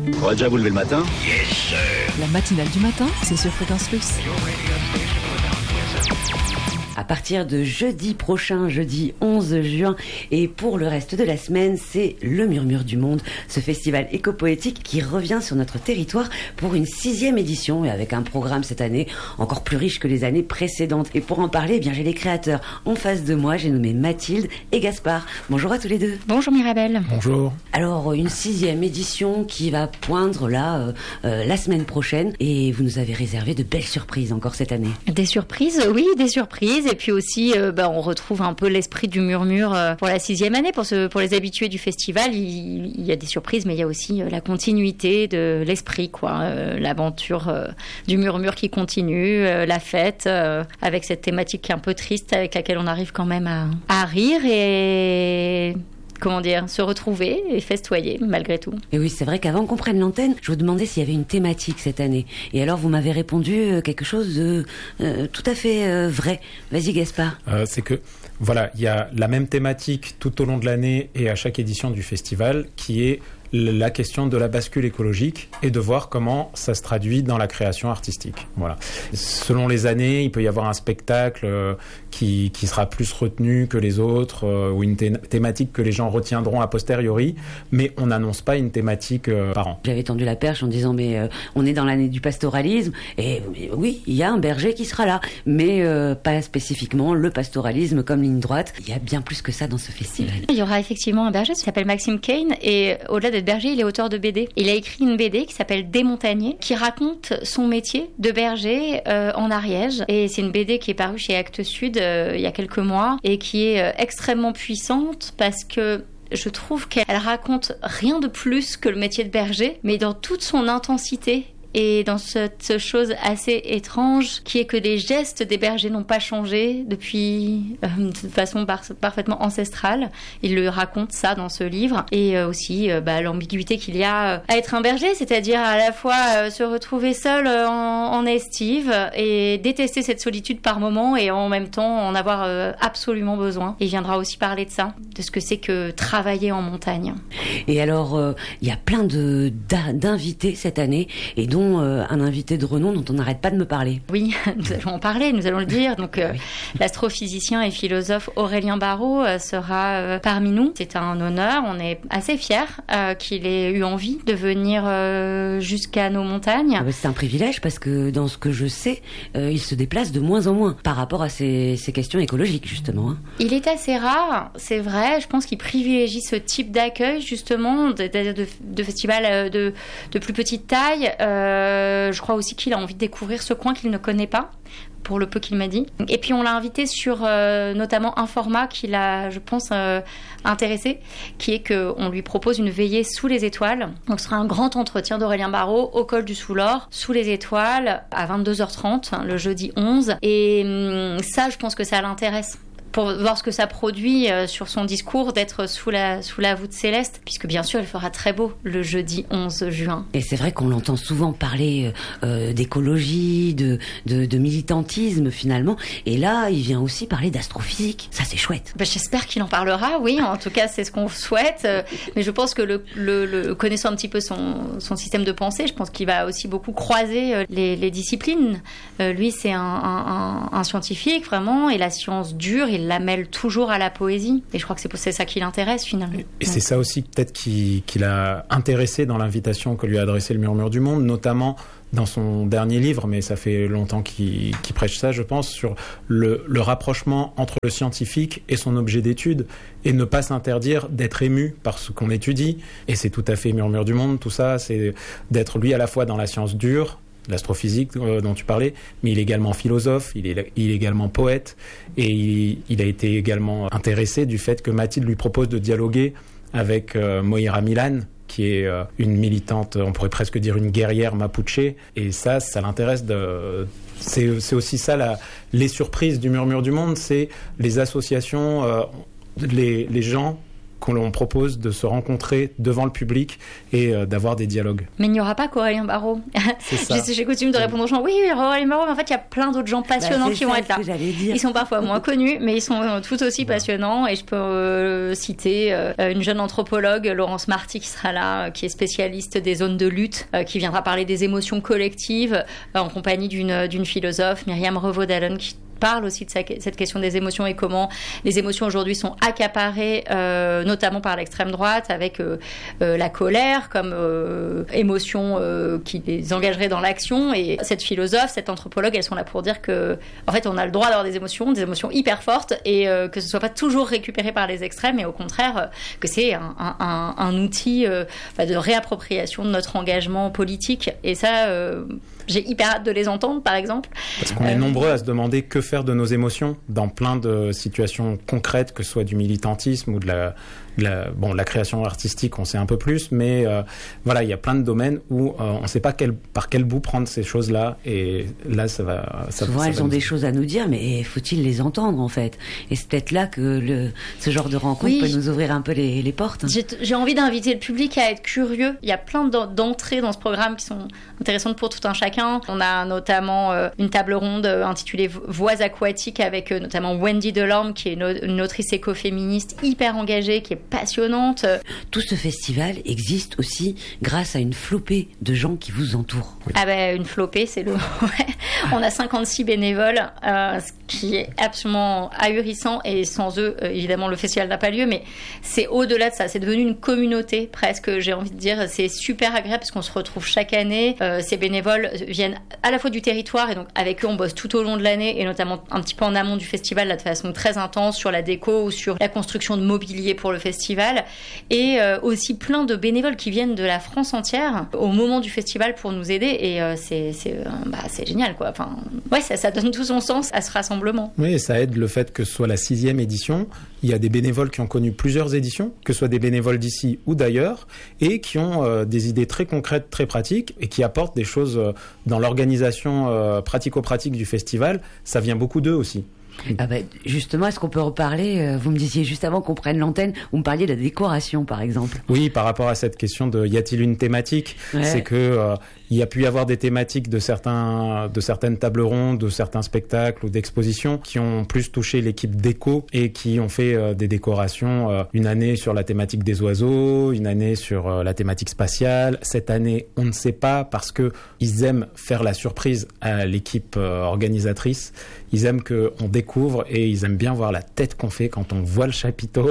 Faudra déjà vous lever le matin. La matinale du matin, c'est sur Fréquence Plus. À partir de jeudi prochain, jeudi 11 juin, et pour le reste de la semaine, c'est le Murmure du Monde, ce festival éco-poétique qui revient sur notre territoire pour une 6e édition, et avec un programme cette année encore plus riche que les années précédentes. Et pour en parler, eh bien, j'ai les créateurs en face de moi, j'ai nommé Mathilde et Gaspard. Bonjour à tous les deux. Bonjour Mirabelle. Bonjour. Alors, une 6e édition qui va poindre là, la semaine prochaine, et vous nous avez réservé de belles surprises encore cette année. Des surprises, oui, des surprises. Et puis aussi, on retrouve un peu l'esprit du murmure pour la 6e année. Pour les habitués du festival, il y a des surprises, mais il y a aussi la continuité de l'esprit, quoi. L'aventure du murmure qui continue, la fête, avec cette thématique un peu triste avec laquelle on arrive quand même à rire et... se retrouver et festoyer malgré tout. Et oui, c'est vrai qu'avant qu'on prenne l'antenne, je vous demandais s'il y avait une thématique cette année. Et alors, vous m'avez répondu quelque chose de tout à fait vrai. Vas-y, Gaspard. C'est que, voilà, il y a la même thématique tout au long de l'année et à chaque édition du festival, qui est la question de la bascule écologique et de voir comment ça se traduit dans la création artistique. Voilà. Selon les années, il peut y avoir un spectacle qui sera plus retenu que les autres ou une thématique que les gens retiendront a posteriori, mais on n'annonce pas une thématique par an. J'avais tendu la perche en disant mais on est dans l'année du pastoralisme et oui, il y a un berger qui sera là, mais pas spécifiquement le pastoralisme comme ligne droite. Il y a bien plus que ça dans ce festival. Il y aura effectivement un berger qui s'appelle Maxime Kane et au-delà d'être berger, il est auteur de BD. Il a écrit une BD qui s'appelle Démontagné, qui raconte son métier de berger en Ariège. Et c'est une BD qui est parue chez Actes Sud il y a quelques mois et qui est extrêmement puissante parce que je trouve qu'elle raconte rien de plus que le métier de berger, mais dans toute son intensité. Et dans cette chose assez étrange qui est que les gestes des bergers n'ont pas changé depuis de façon parfaitement ancestrale. Il le raconte ça dans ce livre. Et aussi l'ambiguïté qu'il y a à être un berger, c'est-à-dire à la fois se retrouver seul en estive et détester cette solitude par moment et en même temps en avoir absolument besoin. Et il viendra aussi parler de ça, de ce que c'est que travailler en montagne. Et alors, il y a plein d'invités cette année et dont un invité de renom dont on n'arrête pas de me parler. Oui, nous allons en parler, nous allons le dire. Donc, oui. L'astrophysicien et philosophe Aurélien Barraud sera parmi nous. C'est un honneur, on est assez fiers qu'il ait eu envie de venir jusqu'à nos montagnes. C'est un privilège parce que dans ce que je sais, il se déplace de moins en moins par rapport à ces questions écologiques, justement. Hein. Il est assez rare, c'est vrai. Je pense qu'il privilégie ce type d'accueil, justement, de festivals de plus petite taille. Je crois aussi qu'il a envie de découvrir ce coin qu'il ne connaît pas, pour le peu qu'il m'a dit. Et puis on l'a invité sur notamment un format qui l'a, je pense, intéressé, qui est qu'on lui propose une veillée sous les étoiles. Donc ce sera un grand entretien d'Aurélien Barraud au col du Soulor, sous les étoiles, à 22h30, le jeudi 11. Et ça, je pense que ça l'intéresse. Pour voir ce que ça produit sur son discours, d'être sous la voûte céleste, puisque bien sûr il fera très beau le jeudi 11 juin. Et c'est vrai qu'on l'entend souvent parler d'écologie, de militantisme finalement, et là il vient aussi parler d'astrophysique, ça c'est chouette. J'espère qu'il en parlera, oui, en tout cas c'est ce qu'on souhaite, mais je pense que le connaissant un petit peu son système de pensée, je pense qu'il va aussi beaucoup croiser les disciplines. Lui c'est un scientifique vraiment, et la science dure, il la mêle toujours à la poésie. Et je crois que c'est ça qui l'intéresse finalement. Et c'est ça aussi peut-être qui l'a intéressé dans l'invitation que lui a adressée le Murmure du Monde, notamment dans son dernier livre, mais ça fait longtemps qu'il prêche ça, je pense, sur le rapprochement entre le scientifique et son objet d'étude, et ne pas s'interdire d'être ému par ce qu'on étudie. Et c'est tout à fait Murmure du Monde, tout ça, c'est d'être lui à la fois dans la science dure, l'astrophysique dont tu parlais, mais il est également philosophe, il est également poète, et il a été également intéressé du fait que Mathilde lui propose de dialoguer avec Moira Milan, qui est une militante, on pourrait presque dire une guerrière mapuche, et ça l'intéresse c'est aussi ça les surprises du Murmure du Monde, c'est les associations, les gens qu'on l'on propose de se rencontrer devant le public et d'avoir des dialogues. Mais il n'y aura pas qu'Aurélien Barraud. C'est ça. J'ai coutume de répondre aux gens, oui, Aurélien Barraud, mais en fait, il y a plein d'autres gens passionnants qui vont être là. Ils sont parfois moins connus, mais ils sont tout aussi passionnants. Et je peux citer une jeune anthropologue, Laurence Marty, qui sera là, qui est spécialiste des zones de lutte, qui viendra parler des émotions collectives, en compagnie d'une philosophe, Myriam Revaud-Dallon, qui parle aussi de cette question des émotions et comment les émotions aujourd'hui sont accaparées notamment par l'extrême droite avec la colère comme émotion qui les engagerait dans l'action. Et cette philosophe, cette anthropologue, elles sont là pour dire que en fait on a le droit d'avoir des émotions hyper fortes et que ce soit pas toujours récupéré par les extrêmes, mais au contraire que c'est un outil de réappropriation de notre engagement politique. Et ça j'ai hyper hâte de les entendre, par exemple. Parce qu'on est nombreux à se demander que faire de nos émotions dans plein de situations concrètes, que ce soit du militantisme ou de la création artistique, on sait un peu plus, mais voilà, il y a plein de domaines où on ne sait pas par quel bout prendre ces choses-là, et là, souvent, elles ont des choses à nous dire, mais faut-il les entendre, en fait? Et c'est peut-être là que ce genre de rencontre peut nous ouvrir un peu les portes. J'ai envie d'inviter le public à être curieux. Il y a plein d'entrées dans ce programme qui sont intéressantes pour tout un chacun. On a notamment une table ronde intitulée Voix aquatiques avec notamment Wendy Delorme, qui est une autrice écoféministe hyper engagée, qui est passionnante. Tout ce festival existe aussi grâce à une flopée de gens qui vous entourent. Oui. Ah ben, une flopée, c'est le mot. On a 56 bénévoles, ce qui est absolument ahurissant, et sans eux, évidemment, le festival n'a pas lieu, mais c'est au-delà de ça. C'est devenu une communauté, presque, j'ai envie de dire. C'est super agréable parce qu'on se retrouve chaque année. Ces bénévoles viennent à la fois du territoire, et donc avec eux, on bosse tout au long de l'année, et notamment un petit peu en amont du festival, là, de façon très intense, sur la déco ou sur la construction de mobilier pour le festival. Et aussi plein de bénévoles qui viennent de la France entière au moment du festival pour nous aider, et c'est génial, quoi. Enfin, ouais, ça donne tout son sens à ce rassemblement. Oui, et ça aide le fait que ce soit la 6e édition. Il y a des bénévoles qui ont connu plusieurs éditions, que ce soit des bénévoles d'ici ou d'ailleurs, et qui ont des idées très concrètes, très pratiques, et qui apportent des choses dans l'organisation pratico-pratique du festival. Ça vient beaucoup d'eux aussi. Ah bah, justement, est-ce qu'on peut reparler? Vous me disiez juste avant qu'on prenne l'antenne, vous me parliez de la décoration, par exemple. Oui, par rapport à cette question de y a-t-il une thématique? Ouais. C'est que il y a pu y avoir des thématiques de certaines tables rondes, de certains spectacles ou d'expositions qui ont plus touché l'équipe déco et qui ont fait des décorations une année sur la thématique des oiseaux, une année sur la thématique spatiale. Cette année, on ne sait pas, parce que ils aiment faire la surprise à l'équipe organisatrice. Ils aiment qu'on découvre, et ils aiment bien voir la tête qu'on fait quand on voit le chapiteau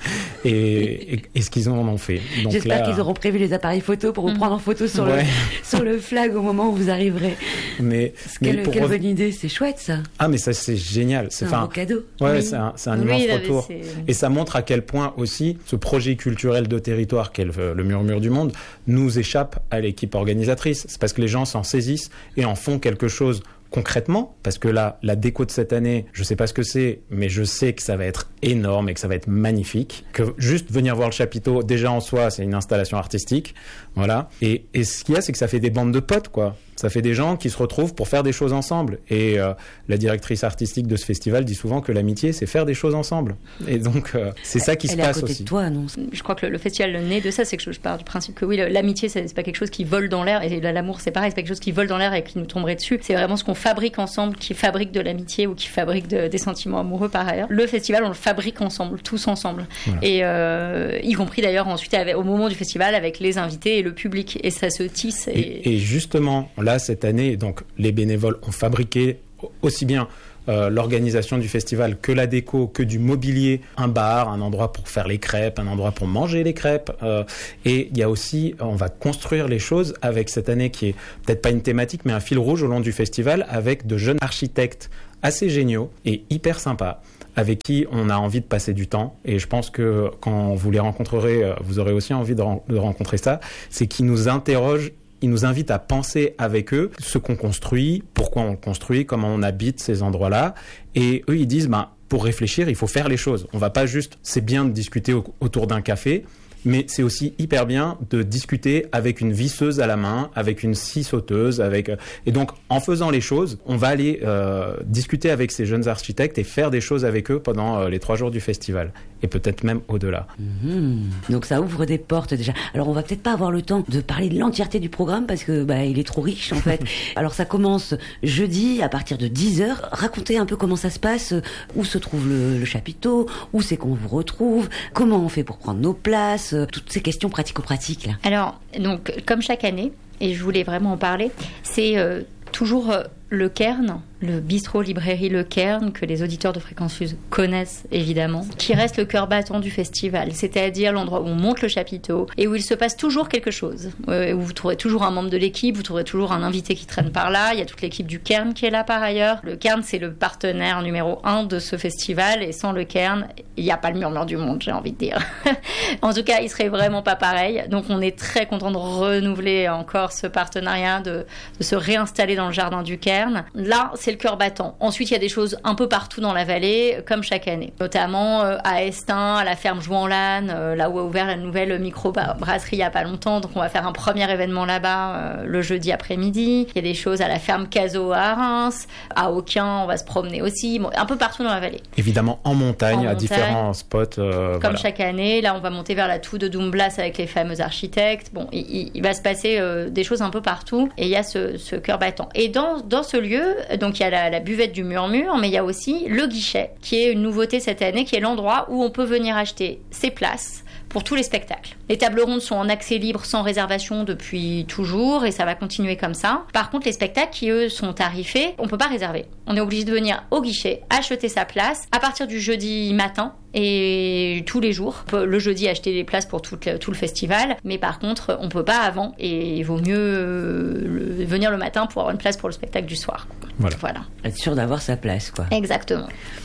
et ce qu'ils en ont fait. Donc j'espère qu'ils auront prévu les appareils photo pour vous prendre en photo sur le flag au moment où vous arriverez. Quelle bonne idée, c'est chouette ça. Ah, mais ça, c'est génial. C'est un beau cadeau. Ouais, oui. c'est un immense retour. Et ça montre à quel point aussi ce projet culturel de territoire qu'est le Murmure du Monde nous échappe à l'équipe organisatrice. C'est parce que les gens s'en saisissent et en font quelque chose concrètement, parce que là, la déco de cette année, je sais pas ce que c'est, mais je sais que ça va être énorme et que ça va être magnifique. Que juste venir voir le chapiteau, déjà en soi, c'est une installation artistique. Voilà. Et ce qu'il y a, c'est que ça fait des bandes de potes, quoi. Ça fait des gens qui se retrouvent pour faire des choses ensemble. Et la directrice artistique de ce festival dit souvent que l'amitié, c'est faire des choses ensemble. Et donc, c'est ça qui se passe aussi. Elle est à côté de toi, non? Je crois que le festival, le nez de ça, c'est que je pars du principe que oui, l'amitié, c'est pas quelque chose qui vole dans l'air. Et l'amour, c'est pareil, c'est pas quelque chose qui vole dans l'air et qui nous tomberait dessus. C'est vraiment ce qu'on fabrique ensemble, qui fabrique de l'amitié ou qui fabrique des sentiments amoureux par ailleurs. Le festival, on le fabrique ensemble, tous ensemble. Voilà. Et y compris d'ailleurs ensuite au moment du festival avec les invités et le public. Et ça se tisse. Et justement, là, cette année, donc, les bénévoles ont fabriqué aussi bien l'organisation du festival que la déco, que du mobilier, un bar, un endroit pour faire les crêpes, un endroit pour manger les crêpes. Et il y a aussi, on va construire les choses avec cette année qui est peut-être pas une thématique, mais un fil rouge au long du festival, avec de jeunes architectes assez géniaux et hyper sympas, avec qui on a envie de passer du temps. Et je pense que quand vous les rencontrerez, vous aurez aussi envie de rencontrer ça. C'est qu'ils nous interrogent. Ils nous invitent à penser avec eux ce qu'on construit, pourquoi on le construit, comment on habite ces endroits-là. Et eux, ils disent, pour réfléchir, il faut faire les choses. On va pas juste, c'est bien de discuter autour d'un café, mais c'est aussi hyper bien de discuter avec une visseuse à la main, avec une scie sauteuse, et donc en faisant les choses, on va aller discuter avec ces jeunes architectes et faire des choses avec eux pendant les 3 jours du festival, et peut-être même au-delà. Donc ça ouvre des portes déjà. Alors on va peut-être pas avoir le temps de parler de l'entièreté du programme parce que il est trop riche en fait. Alors ça commence jeudi à partir de 10h. Racontez un peu comment ça se passe, où se trouve le chapiteau, où c'est qu'on vous retrouve, comment on fait pour prendre nos places, toutes ces questions pratico-pratiques là. Alors, donc, comme chaque année, et je voulais vraiment en parler, c'est toujours le Cairn, le bistrot librairie Le Cairn, que les auditeurs de Fréquence Fuse connaissent évidemment, qui reste le cœur battant du festival, c'est-à-dire l'endroit où on monte le chapiteau et où il se passe toujours quelque chose, où vous trouverez toujours un membre de l'équipe, vous trouverez toujours un invité qui traîne par là, il y a toute l'équipe du Cairn qui est là par ailleurs. Le Cairn, c'est le partenaire numéro 1 de ce festival, et sans le Cairn, il n'y a pas le murmure du monde, j'ai envie de dire. En tout cas, il serait vraiment pas pareil, donc on est très content de renouveler encore ce partenariat, de se réinstaller dans le jardin du Cairn. Là, c'est le cœur battant. Ensuite, il y a des choses un peu partout dans la vallée, comme chaque année. Notamment à Estin, à la ferme Jouan-Lannes, là où a ouvert la nouvelle micro-brasserie il n'y a pas longtemps. Donc, on va faire un premier événement là-bas le jeudi après-midi. Il y a des choses à la ferme Cazot à Reims. À Aucun, on va se promener aussi. Bon, un peu partout dans la vallée. Évidemment, en montagne, à différents spots. Comme chaque année. Là, on va monter vers la tour de Doumblas avec les fameux architectes. Bon, il va se passer des choses un peu partout. Et il y a ce cœur battant. Et dans ce lieu, donc il y a la buvette du Murmure, mais il y a aussi le guichet, qui est une nouveauté cette année, qui est l'endroit où on peut venir acheter ses places pour tous les spectacles. Les tables rondes sont en accès libre sans réservation depuis toujours, et ça va continuer comme ça. Par contre, les spectacles qui, eux, sont tarifés, on peut pas réserver. On est obligé de venir au guichet, acheter sa place à partir du jeudi matin, et tous les jours. On peut le jeudi acheter les places pour tout le festival, mais par contre, on peut pas avant, et il vaut mieux venir le matin pour avoir une place pour le spectacle du soir. Voilà. Être sûr d'avoir sa place, quoi. Exactement.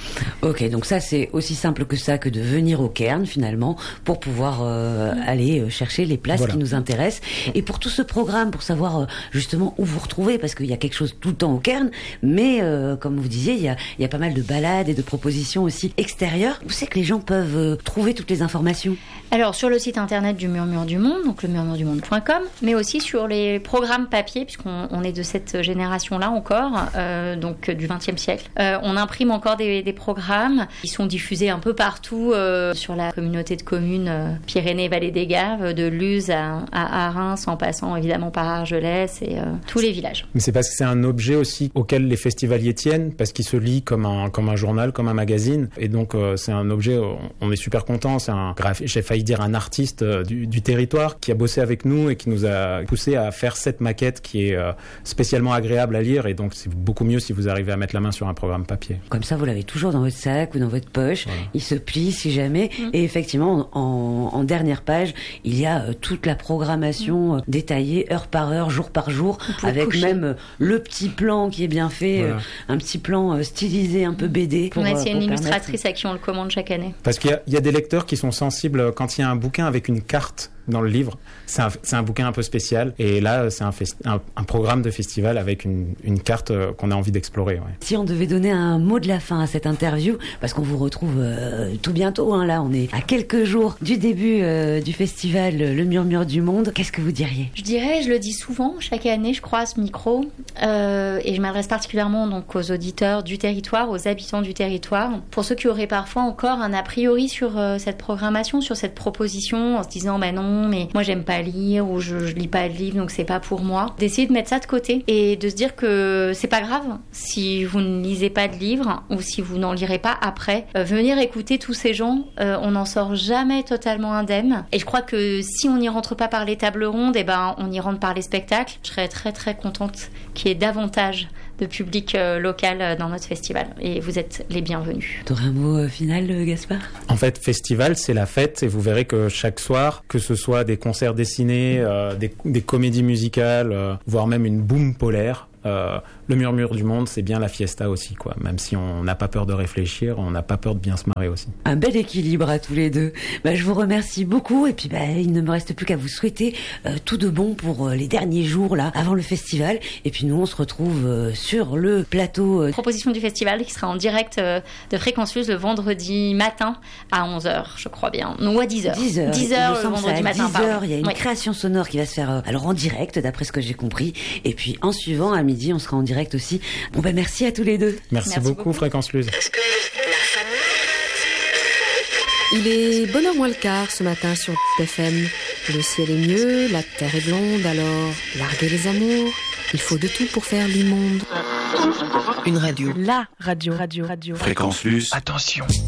Ok, donc ça c'est aussi simple que ça, que de venir au Cairn finalement pour pouvoir aller chercher les places qui nous intéressent. Et pour tout ce programme, pour savoir justement où vous retrouvez, parce qu'il y a quelque chose tout le temps au Cairn, mais comme vous disiez, il y a pas mal de balades et de propositions aussi extérieures. Où c'est que les gens peuvent trouver toutes les informations? Alors sur le site internet du Murmure du Monde, donc le murmuredumonde.com, mais aussi sur les programmes papier, puisqu'on est de cette génération-là encore, donc du XXe siècle. On imprime encore des programmes. Ils sont diffusés un peu partout sur la communauté de communes Pyrénées-Vallée des Gaves, de Luz à Reims, en passant évidemment par Argelès et tous les villages. Mais c'est parce que c'est un objet aussi auquel les festivaliers tiennent, parce qu'il se lit comme un journal, comme un magazine, et donc c'est un objet, on est super content, c'est j'ai failli dire un artiste du territoire qui a bossé avec nous et qui nous a poussé à faire cette maquette qui est spécialement agréable à lire, et donc c'est beaucoup mieux si vous arrivez à mettre la main sur un programme papier. Comme ça, vous l'avez toujours dans votre sac ou dans votre poche. Voilà. Il se plie si jamais. Et effectivement, en dernière page, il y a toute la programmation détaillée, heure par heure, jour par jour, avec même le petit plan qui est bien fait, un petit plan stylisé, un peu BD. C'est une illustratrice à qui on le commande chaque année. Parce qu'il y a des lecteurs qui sont sensibles quand il y a un bouquin avec une carte dans le livre. C'est un bouquin un peu spécial, et là c'est un programme de festival avec une carte qu'on a envie d'explorer. Ouais. Si on devait donner un mot de la fin à cette interview, parce qu'on vous retrouve tout bientôt, là on est à quelques jours du début du festival Le Murmure du Monde, qu'est-ce que vous diriez? Je dirais, je le dis souvent, chaque année je crois à ce micro, et je m'adresse particulièrement donc aux auditeurs du territoire, aux habitants du territoire, pour ceux qui auraient parfois encore un a priori sur cette programmation, sur cette proposition, en se disant non, mais moi j'aime pas lire, ou je lis pas de livre, donc c'est pas pour moi. D'essayer de mettre ça de côté et de se dire que c'est pas grave si vous ne lisez pas de livre ou si vous n'en lirez pas après. Venir écouter tous ces gens, on n'en sort jamais totalement indemne. Et je crois que si on n'y rentre pas par les tables rondes, on y rentre par les spectacles. Je serais très très contente qu'il y ait davantage de public local dans notre festival, et vous êtes les bienvenus. T'aurais un mot final, Gaspard? En fait, festival, c'est la fête, et vous verrez que chaque soir, que ce soit des concerts dessinés, des comédies musicales, voire même une boum polaire, le murmure du monde, c'est bien la fiesta aussi, quoi. Même si on n'a pas peur de réfléchir, on n'a pas peur de bien se marrer aussi. Un bel équilibre à tous les deux. Je vous remercie beaucoup et puis il ne me reste plus qu'à vous souhaiter tout de bon pour les derniers jours là avant le festival. Et puis nous on se retrouve sur le plateau. Proposition du festival qui sera en direct de Fréquence Plus le vendredi matin à 11h, je crois bien. Non, ou à 10h. 10h le vendredi matin. 10h, il y a une création sonore qui va se faire alors en direct d'après ce que j'ai compris. Et puis en suivant à midi, on sera en direct aussi. Bon merci à tous les deux. Merci beaucoup Fréquence Luz. Il est bonne heure moins le quart ce matin sur FM. Le ciel est mieux, la terre est blonde, alors larguez les amours. Il faut de tout pour faire l'immonde. Une radio. La radio. Fréquence Luz. Attention.